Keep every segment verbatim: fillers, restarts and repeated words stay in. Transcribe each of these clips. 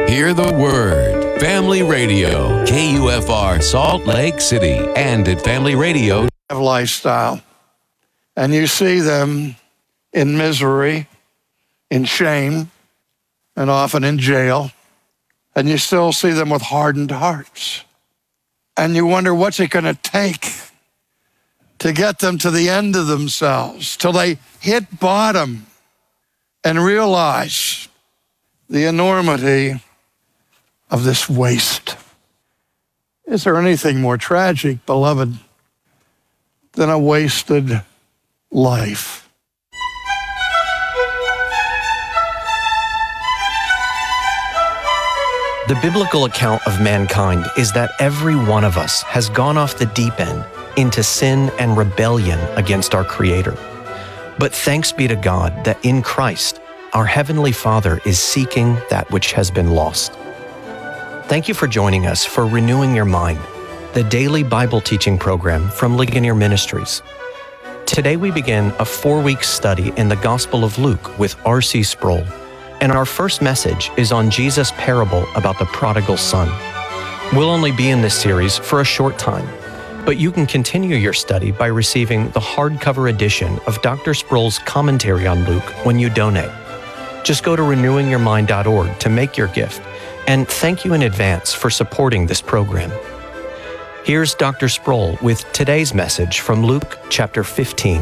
Hear the word. Family Radio, K U F R, Salt Lake City, and at family radio dot com. Lifestyle. And you see them in misery, in shame, and often in jail. And you still see them with hardened hearts. And you wonder, what's it going to take to get them to the end of themselves, till they hit bottom and realize the enormity of this waste. Is there anything more tragic, beloved, than a wasted life? The biblical account of mankind is that every one of us has gone off the deep end into sin and rebellion against our Creator. But thanks be to God that in Christ, our Heavenly Father is seeking that which has been lost. Thank you for joining us for Renewing Your Mind, the daily Bible teaching program from Ligonier Ministries. Today we begin a four-week study in the Gospel of Luke with R C Sproul, and our first message is on Jesus' parable about the prodigal son. We'll only be in this series for a short time, but you can continue your study by receiving the hardcover edition of Doctor Sproul's commentary on Luke when you donate. Just go to renewing your mind dot org to make your gift, and thank you in advance for supporting this program. Here's Doctor Sproul with today's message from Luke chapter fifteen.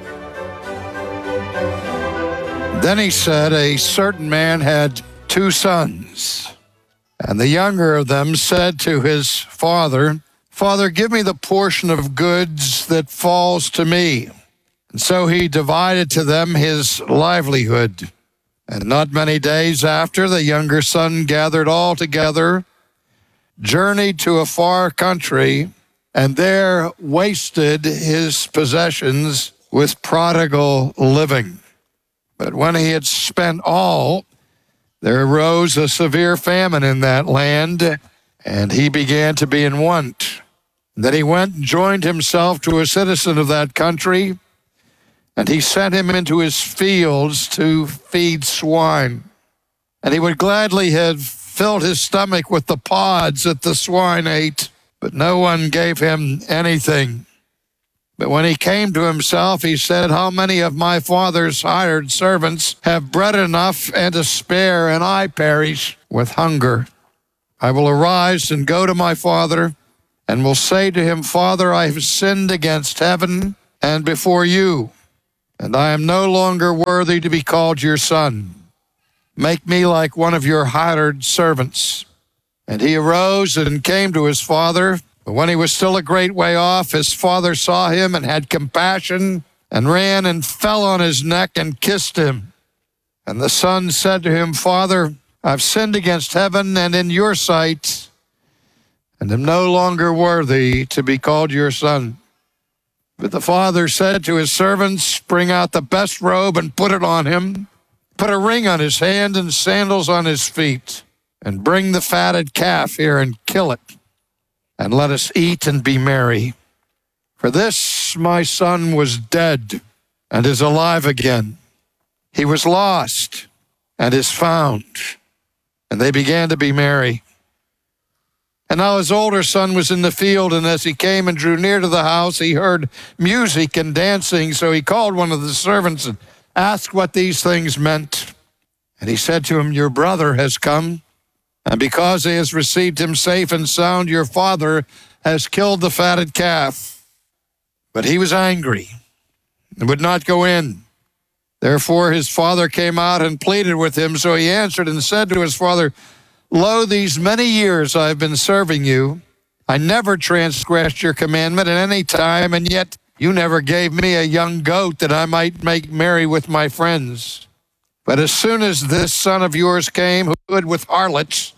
Then he said, a certain man had two sons, and the younger of them said to his father, Father, give me the portion of goods that falls to me. And so he divided to them his livelihood. And not many days after, the younger son gathered all together, journeyed to a far country, and there wasted his possessions with prodigal living. But when he had spent all, there arose a severe famine in that land, and he began to be in want. Then he went and joined himself to a citizen of that country, and he sent him into his fields to feed swine. And he would gladly have filled his stomach with the pods that the swine ate, but no one gave him anything. But when he came to himself, he said, how many of my father's hired servants have bread enough and to spare, and I perish with hunger? I will arise and go to my father, and will say to him, Father, I have sinned against heaven and before you, and I am no longer worthy to be called your son. Make me like one of your hired servants. And he arose and came to his father. But when he was still a great way off, his father saw him and had compassion, and ran and fell on his neck and kissed him. And the son said to him, Father, I've sinned against heaven and in your sight, and am no longer worthy to be called your son. But the father said to his servants, bring out the best robe and put it on him. Put a ring on his hand and sandals on his feet, and bring the fatted calf here and kill it. And let us eat and be merry. For this my son was dead and is alive again. He was lost and is found. And they began to be merry. And now his older son was in the field, and as he came and drew near to the house, he heard music and dancing. So he called one of the servants and asked what these things meant. And he said to him, your brother has come. And because he has received him safe and sound, your father has killed the fatted calf. But he was angry and would not go in. Therefore his father came out and pleaded with him. So he answered and said to his father, Lo, these many years I have been serving you. I never transgressed your commandment at any time, and yet you never gave me a young goat that I might make merry with my friends. But as soon as this son of yours came, who stood with harlots,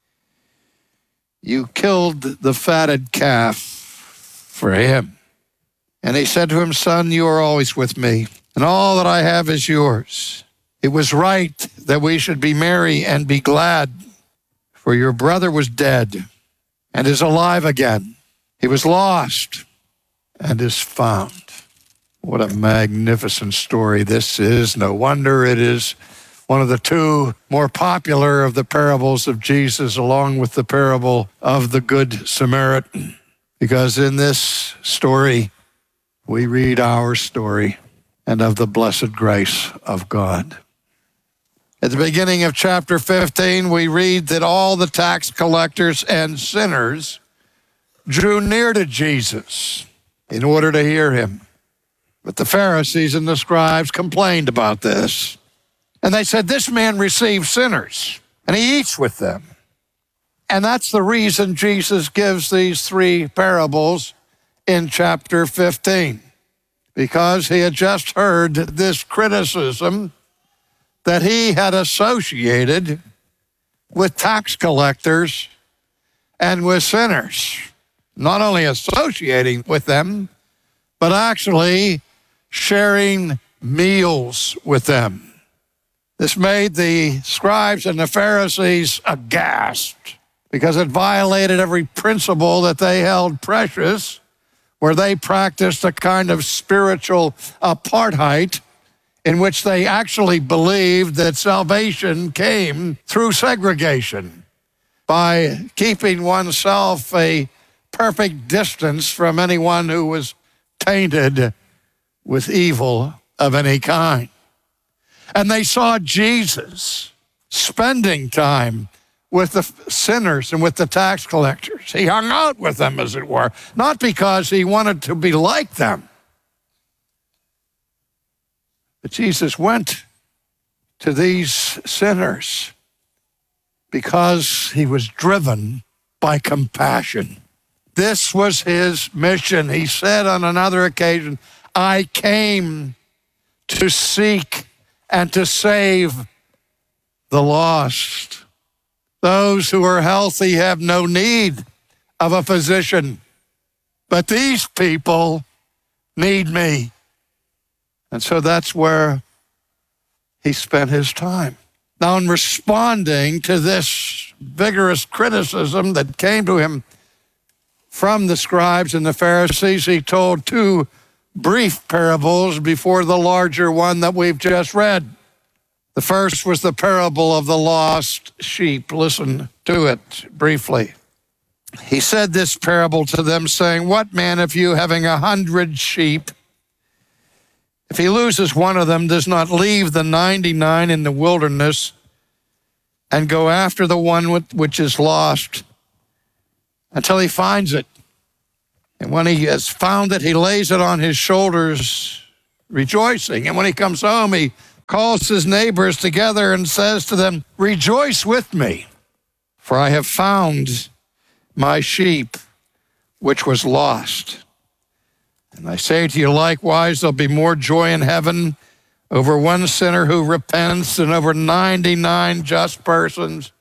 you killed the fatted calf for him. And he said to him, Son, you are always with me, and all that I have is yours. It was right that we should be merry and be glad, for your brother was dead and is alive again. He was lost and is found. What a magnificent story this is. No wonder it is one of the two more popular of the parables of Jesus, along with the parable of the Good Samaritan. Because in this story, we read our story and of the blessed grace of God. At the beginning of chapter fifteen, we read that all the tax collectors and sinners drew near to Jesus in order to hear him. But the Pharisees and the scribes complained about this. And they said, this man receives sinners, and he eats with them. And that's the reason Jesus gives these three parables in chapter fifteen, because he had just heard this criticism that he had associated with tax collectors and with sinners. Not only associating with them, but actually sharing meals with them. This made the scribes and the Pharisees aghast because it violated every principle that they held precious, where they practiced a kind of spiritual apartheid in which they actually believed that salvation came through segregation, by keeping oneself a perfect distance from anyone who was tainted with evil of any kind. And they saw Jesus spending time with the sinners and with the tax collectors. He hung out with them, as it were, not because he wanted to be like them, but Jesus went to these sinners because he was driven by compassion. This was his mission. He said on another occasion, I came to seek and to save the lost. Those who are healthy have no need of a physician, but these people need me. And so that's where he spent his time. Now, in responding to this vigorous criticism that came to him from the scribes and the Pharisees, he told two brief parables before the larger one that we've just read. The first was the parable of the lost sheep. Listen to it briefly. He said this parable to them, saying, what man of you, having a hundred sheep, if he loses one of them, does not leave the ninety-nine in the wilderness and go after the one which is lost until he finds it? And when he has found it, he lays it on his shoulders, rejoicing. And when he comes home, he calls his neighbors together and says to them, rejoice with me, for I have found my sheep which was lost. And I say to you, likewise, there'll be more joy in heaven over one sinner who repents than over ninety-nine just persons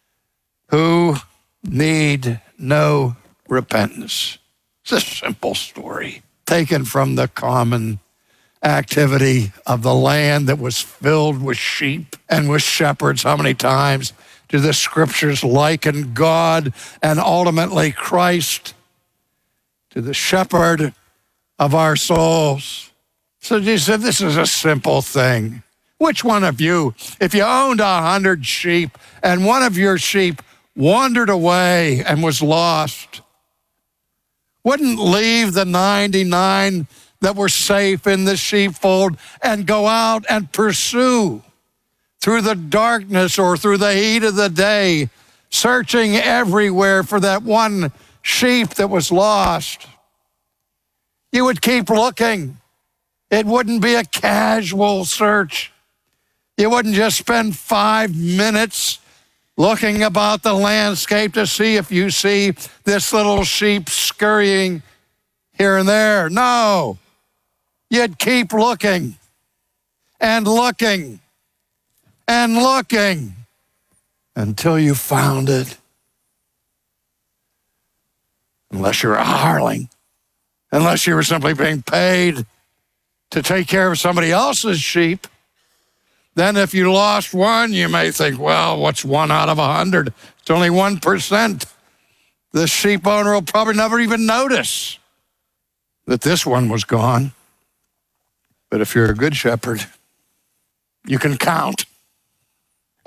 who need no repentance. It's a simple story taken from the common activity of the land that was filled with sheep and with shepherds. How many times do the scriptures liken God and ultimately Christ to the shepherd of our souls? So Jesus said, this is a simple thing. Which one of you, if you owned a hundred sheep and one of your sheep wandered away and was lost, wouldn't leave the ninety-nine that were safe in the sheepfold and go out and pursue through the darkness or through the heat of the day, searching everywhere for that one sheep that was lost? You would keep looking. It wouldn't be a casual search. You wouldn't just spend five minutes looking about the landscape to see if you see this little sheep scurrying here and there. No, you'd keep looking and looking and looking until you found it. Unless you're a hireling, unless you were simply being paid to take care of somebody else's sheep. Then if you lost one, you may think, well, what's one out of a hundred? It's only one percent. The sheep owner will probably never even notice that this one was gone. But if you're a good shepherd, you can count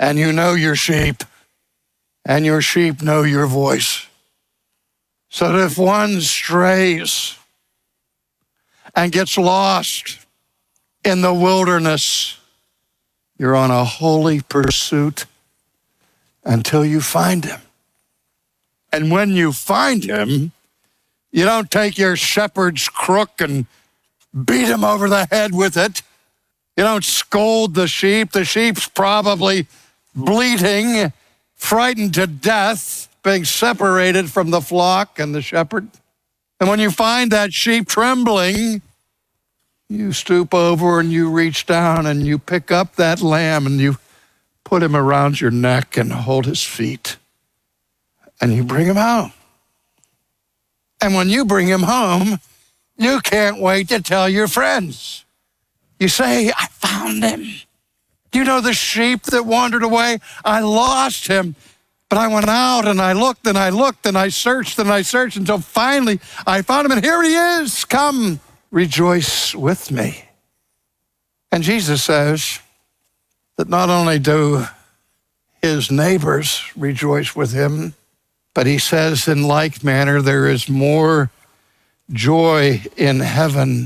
and you know your sheep, and your sheep know your voice. So that if one strays and gets lost in the wilderness, you're on a holy pursuit until you find him. And when you find him, you don't take your shepherd's crook and beat him over the head with it. You don't scold the sheep. The sheep's probably bleating, frightened to death, being separated from the flock and the shepherd. And when you find that sheep trembling, you stoop over and you reach down and you pick up that lamb and you put him around your neck and hold his feet. And you bring him home. And when you bring him home, you can't wait to tell your friends. You say, I found him. You know the sheep that wandered away? I lost him. But I went out and I looked and I looked and I searched and I searched until finally I found him, and here he is. Come, rejoice with me. And Jesus says that not only do his neighbors rejoice with him, but he says in like manner there is more joy in heaven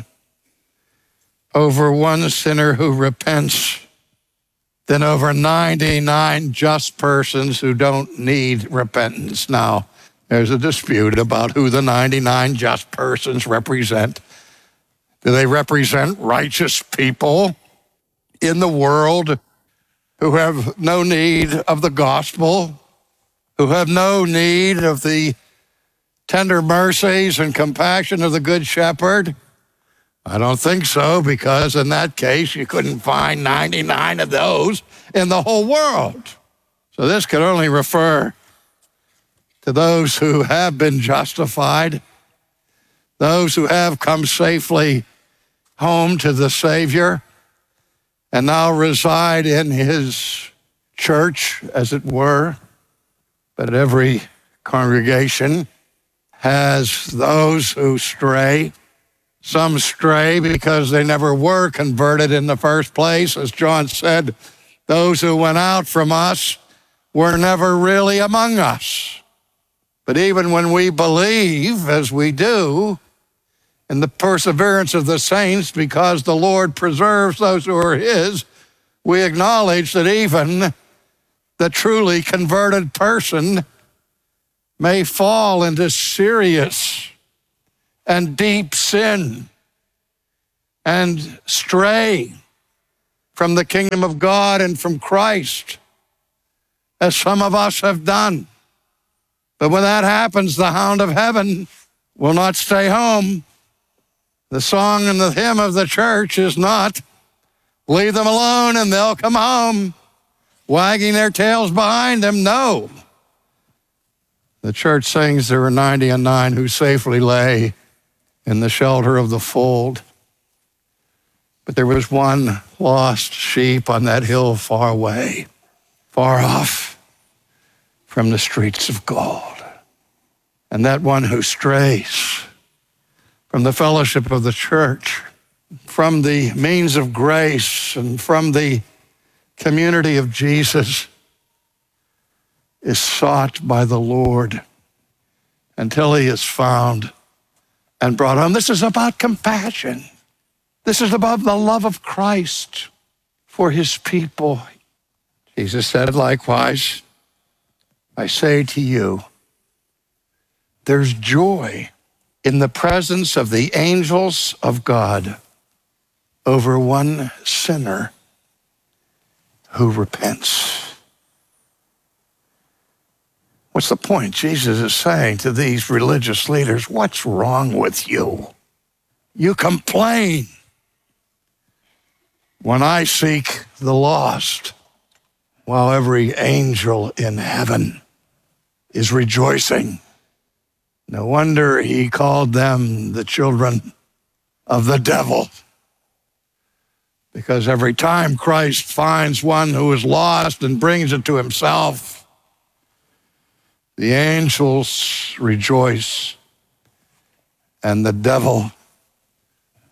over one sinner who repents than over ninety-nine just persons who don't need repentance. Now, there's a dispute about who the ninety-nine just persons represent. Do they represent righteous people in the world who have no need of the gospel, who have no need of the tender mercies and compassion of the Good Shepherd? I don't think so, because in that case, you couldn't find ninety-nine of those in the whole world. So this could only refer to those who have been justified, those who have come safely home to the Savior and now reside in his church, as it were. But every congregation has those who stray. Some stray because they never were converted in the first place. As John said, those who went out from us were never really among us. But even when we believe, as we do, in the perseverance of the saints, because the Lord preserves those who are his, we acknowledge that even the truly converted person may fall into serious and deep sin and stray from the kingdom of God and from Christ, as some of us have done. But when that happens, the hound of heaven will not stay home. The song and the hymn of the church is not, leave them alone and they'll come home, wagging their tails behind them. No. The church sings there were ninety and nine who safely lay in the shelter of the fold. But there was one lost sheep on that hill far away, far off from the streets of gold. And that one who strays from the fellowship of the church, from the means of grace, and from the community of Jesus is sought by the Lord until he is found and brought home. This is about compassion. This is about the love of Christ for his people. Jesus said likewise, I say to you, there's joy in the presence of the angels of God over one sinner who repents. What's the point? Jesus is saying to these religious leaders, what's wrong with you? You complain when I seek the lost, while every angel in heaven is rejoicing. No wonder he called them the children of the devil, because every time Christ finds one who is lost and brings it to himself, the angels rejoice and the devil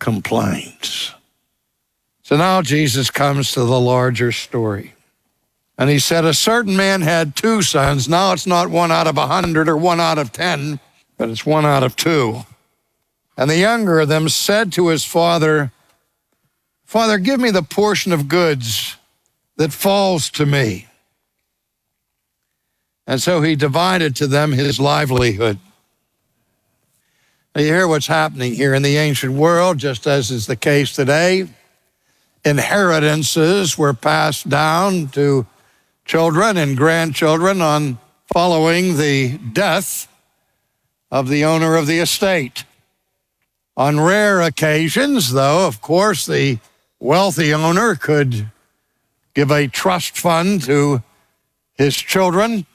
complains. So now Jesus comes to the larger story. And he said, a certain man had two sons. Now it's not one out of a hundred or one out of ten, but it's one out of two. And the younger of them said to his father, Father, give me the portion of goods that falls to me. And so he divided to them his livelihood. Now you hear what's happening here in the ancient world, just as is the case today. Inheritances were passed down to children and grandchildren on following the death of the owner of the estate. On rare occasions, though, of course, the wealthy owner could give a trust fund to his children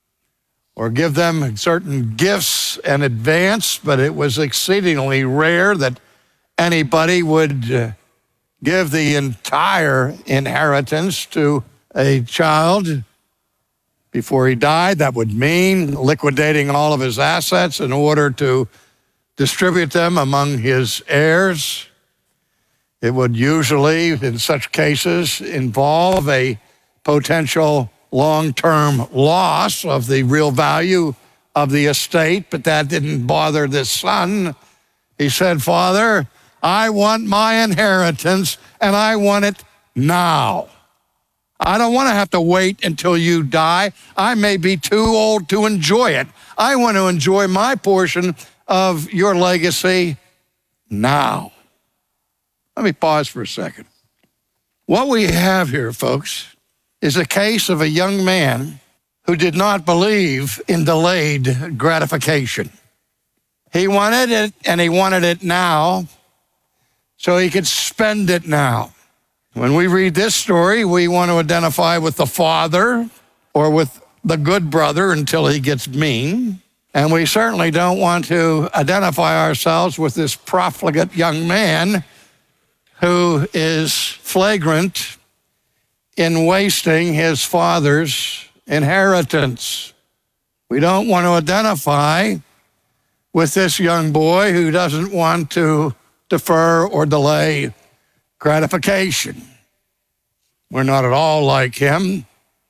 or give them certain gifts in advance, but it was exceedingly rare that anybody would uh, give the entire inheritance to a child before he died. That would mean liquidating all of his assets in order to distribute them among his heirs. It would usually, in such cases, involve a potential long-term loss of the real value of the estate, but that didn't bother this son. He said, Father, I want my inheritance, and I want it now. I don't want to have to wait until you die. I may be too old to enjoy it. I want to enjoy my portion of your legacy now. Let me pause for a second. What we have here, folks, is a case of a young man who did not believe in delayed gratification. He wanted it, and he wanted it now, so he could spend it now. When we read this story, we want to identify with the father or with the good brother until he gets mean. And we certainly don't want to identify ourselves with this profligate young man who is flagrant in wasting his father's inheritance. We don't want to identify with this young boy who doesn't want to defer or delay gratification. We're not at all like him.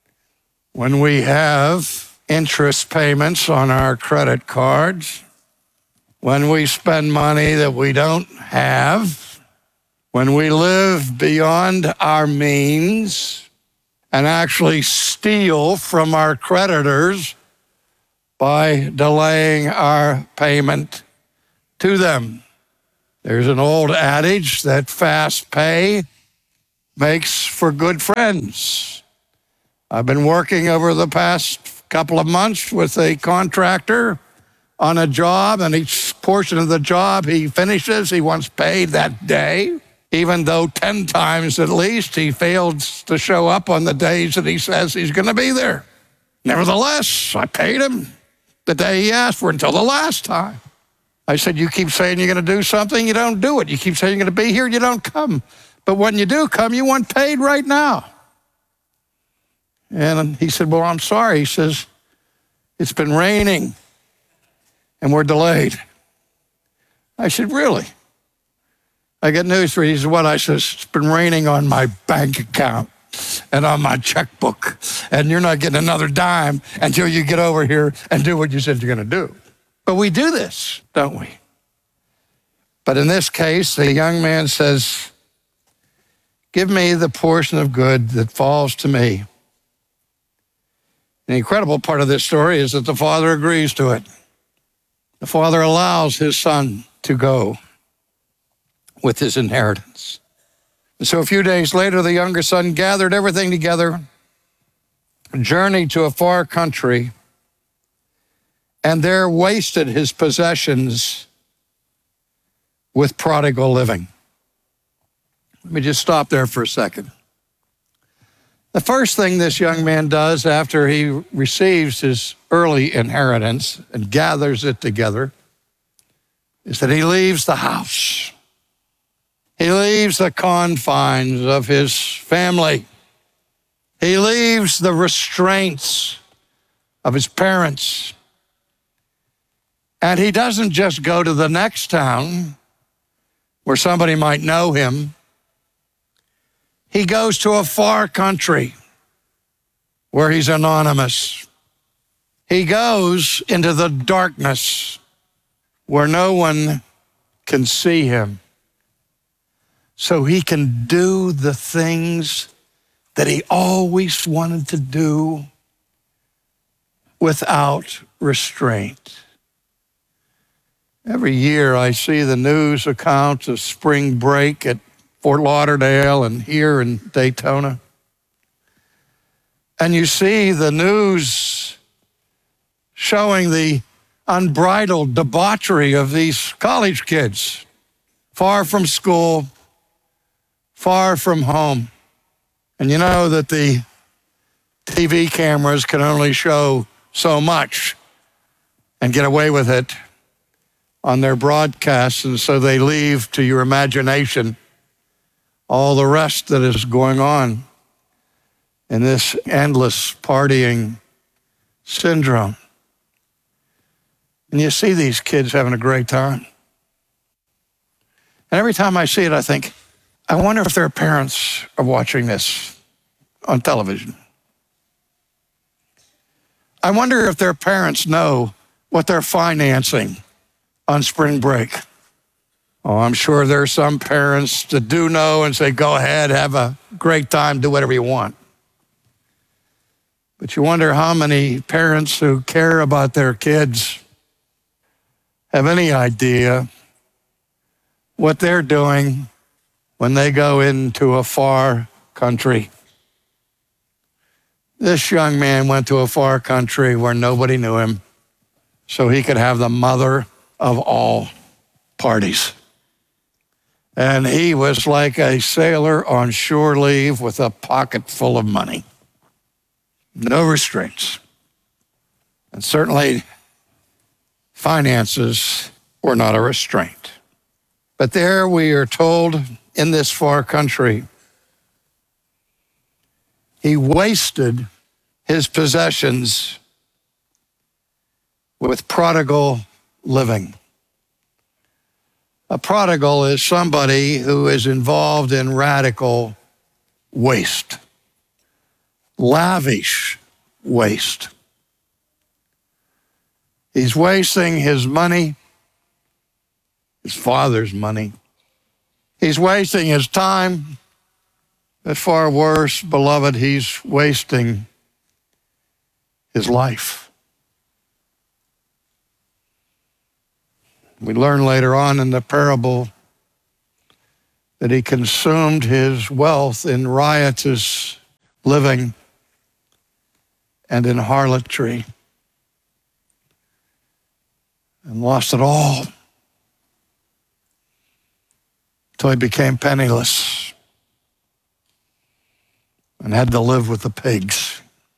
When we have interest payments on our credit cards, when we spend money that we don't have, when we live beyond our means and actually steal from our creditors by delaying our payment to them. There's an old adage that fast pay makes for good friends. I've been working over the past couple of months with a contractor on a job, and each portion of the job he finishes, he wants paid that day, even though ten times at least he fails to show up on the days that he says he's going to be there. Nevertheless, I paid him the day he asked for until the last time. I said, you keep saying you're going to do something, you don't do it. You keep saying you're going to be here, you don't come. But when you do come, you want paid right now. And he said, well, I'm sorry. He says, it's been raining and we're delayed. I said, really? I got news for you. He said, what? I said, it's been raining on my bank account and on my checkbook, and you're not getting another dime until you get over here and do what you said you're going to do. But we do this, don't we? But in this case, the young man says, give me the portion of good that falls to me. The incredible part of this story is that the father agrees to it. The father allows his son to go with his inheritance. And so a few days later, the younger son gathered everything together, journeyed to a far country, and there wasted his possessions with prodigal living. Let me just stop there for a second. The first thing this young man does after he receives his early inheritance and gathers it together is that he leaves the house. He leaves the confines of his family. He leaves the restraints of his parents. And he doesn't just go to the next town where somebody might know him. He goes to a far country. where he's anonymous. He goes into the darkness where no one can see him, so he can do the things that he always wanted to do without restraint. Every year I see the news accounts of spring break at Fort Lauderdale and here in Daytona. And you see the news showing the unbridled debauchery of these college kids, far from school, far from home. And you know that the T V cameras can only show so much and get away with it on their broadcasts, and so they leave to your imagination all the rest that is going on in this endless partying syndrome. And you see these kids having a great time. And every time I see it, I think, I wonder if their parents are watching this on television. I wonder if their parents know what they're financing on spring break. Oh, I'm sure there are some parents that do know and say, go ahead, have a great time, do whatever you want. But you wonder how many parents who care about their kids have any idea what they're doing when they go into a far country. This young man went to a far country where nobody knew him, so he could have the mother of all parties. And he was like a sailor on shore leave with a pocket full of money. No restraints. And certainly finances were not a restraint. But there we are told in this far country, he wasted his possessions with prodigal living. A prodigal is somebody who is involved in radical waste, lavish waste. He's wasting his money, his father's money. He's wasting his time. But far worse, beloved, he's wasting his life. We learn later on in the parable that he consumed his wealth in riotous living and in harlotry and lost it all until he became penniless and had to live with the pigs.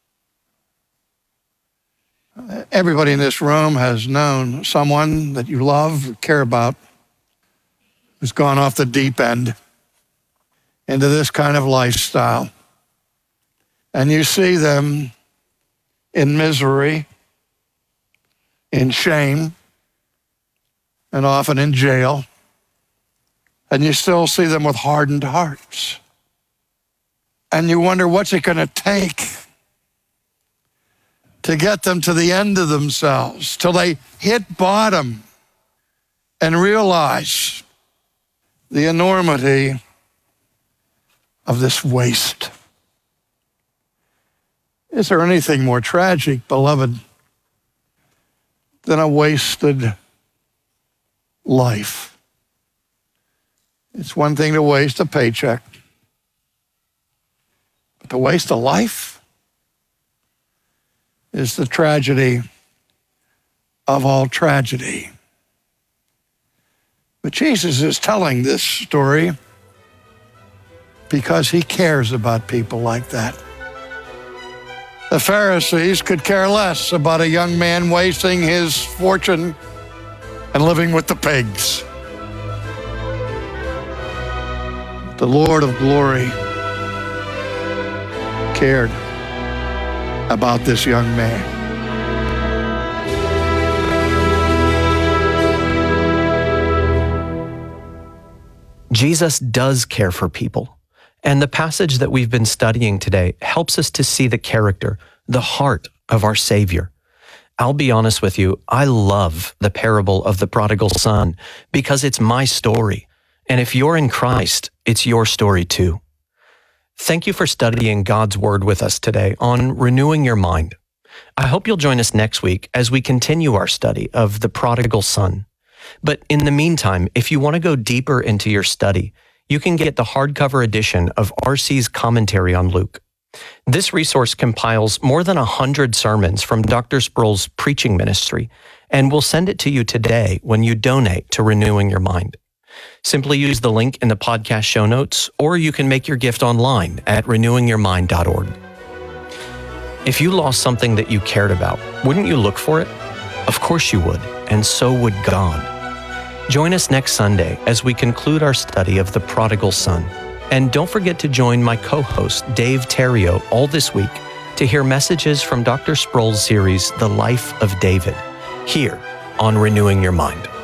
Everybody in this room has known someone that you love, care about, who's gone off the deep end into this kind of lifestyle. And you see them in misery, in shame, and often in jail. And you still see them with hardened hearts. And you wonder, what's it going to take to get them to the end of themselves, till they hit bottom and realize the enormity of this waste? Is there anything more tragic, beloved, than a wasted life? It's one thing to waste a paycheck, but to waste a life is the tragedy of all tragedy. But Jesus is telling this story because he cares about people like that. The Pharisees could care less about a young man wasting his fortune and living with the pigs. The Lord of glory cared about this young man. Jesus does care for people, And the passage that we've been studying today helps us to see the character, the heart of our Savior. I'll be honest with you, I love the parable of the prodigal son because it's my story. And if you're in Christ, it's your story too. Thank you for studying God's Word with us today on Renewing Your Mind. I hope you'll join us next week as we continue our study of the prodigal son. But in the meantime, if you want to go deeper into your study, you can get the hardcover edition of R C's commentary on Luke. This resource compiles more than a hundred sermons from Doctor Sproul's preaching ministry, and we'll send it to you today when you donate to Renewing Your Mind. Simply use the link in the podcast show notes, or you can make your gift online at renewing your mind dot org. If you lost something that you cared about, wouldn't you look for it? Of course you would, and so would God. Join us next Sunday as we conclude our study of the prodigal son. And don't forget to join my co-host, Dave Terrio, all this week to hear messages from Doctor Sproul's series, The Life of David, here on Renewing Your Mind.